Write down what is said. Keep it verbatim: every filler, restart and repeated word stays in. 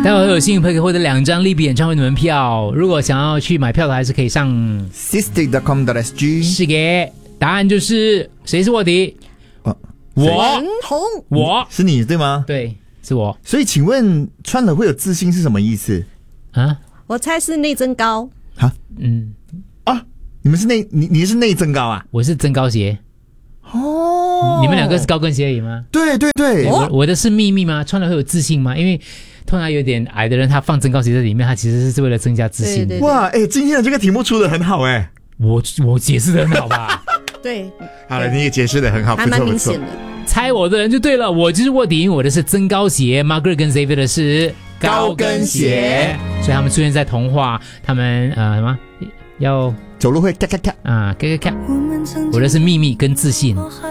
待会有幸运可以获得两张利比演唱会的门票。如果想要去买票的，还是可以上 sistig dot com dot s g。 是给答案就是谁是卧底？ 哦， 我文红， 我是你对吗？ 对，是我所以请问穿了会有自信是什么意思啊。 我猜是内增高。 啊？ 嗯啊，你们是内你你是内增高啊？ 我是增高鞋。 哦， 你们两个是高跟鞋而已吗？ 对对对， 我我的是秘密吗？穿了会有自信吗？因为通常有点矮的人，他放增高鞋在里面，他其实是为了增加自信的。 对对哇，哎，今天的这个题目出的很好哎。 我我解释的很好吧？ 对， 好了，你也解释的很好， 还不错不错蛮明显。的。 猜我的人就对了，我就是卧底，因为我的是增高鞋 ，Margaret 跟 Xavier 的是高跟鞋， 所以他们出现在童话，他们呃什么要走路会咔咔咔啊，看看看，我的是秘密跟自信。 我还